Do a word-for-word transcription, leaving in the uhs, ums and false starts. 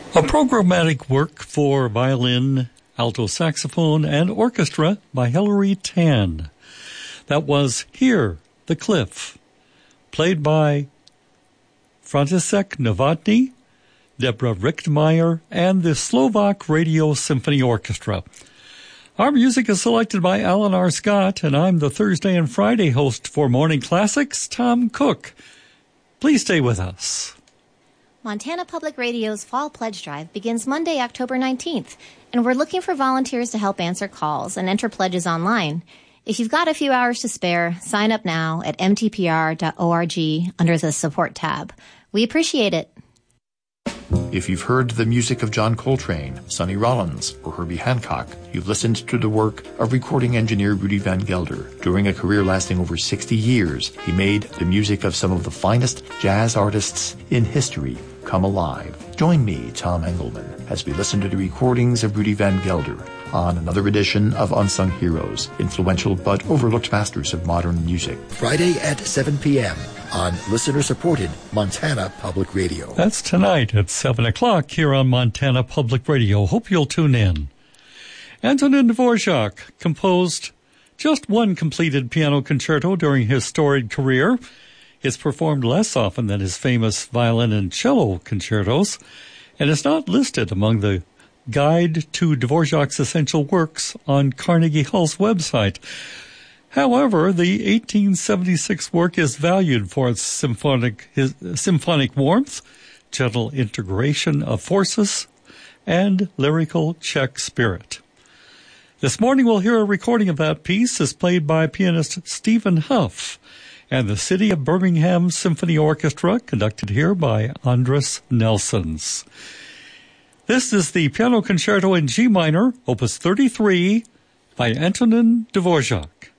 A programmatic work for violin, alto saxophone, and orchestra by Hilary Tan. That was Here, the Cliff, played by František Novotný, Deborah Richtmeyer, and the Slovak Radio Symphony Orchestra. Our music is selected by Alan R. Scott, and I'm the Thursday and Friday host for Morning Classics, Tom Cook. Please stay with us. Montana Public Radio's Fall Pledge Drive begins Monday, October nineteenth, and we're looking for volunteers to help answer calls and enter pledges online. If you've got a few hours to spare, sign up now at m t p r dot org under the Support tab. We appreciate it. If you've heard the music of John Coltrane, Sonny Rollins, or Herbie Hancock, you've listened to the work of recording engineer Rudy Van Gelder. During a career lasting over sixty years, he made the music of some of the finest jazz artists in history come alive. Join me, Tom Engelman, as we listen to the recordings of Rudy Van Gelder on another edition of Unsung Heroes, influential but overlooked masters of modern music. Friday at seven p.m. on listener-supported Montana Public Radio. That's tonight at seven o'clock here on Montana Public Radio. Hope you'll tune in. Antonin Dvorak composed just one completed piano concerto during his storied career. It's performed less often than his famous violin and cello concertos, and is not listed among the Guide to Dvorak's Essential Works on Carnegie Hall's website. However, the eighteen seventy-six work is valued for its symphonic, his, symphonic warmth, gentle integration of forces, and lyrical Czech spirit. This morning we'll hear a recording of that piece as played by pianist Stephen Huff and the City of Birmingham Symphony Orchestra, conducted here by Andres Nelsons. This is the Piano Concerto in G minor, opus thirty-three, by Antonin Dvorak.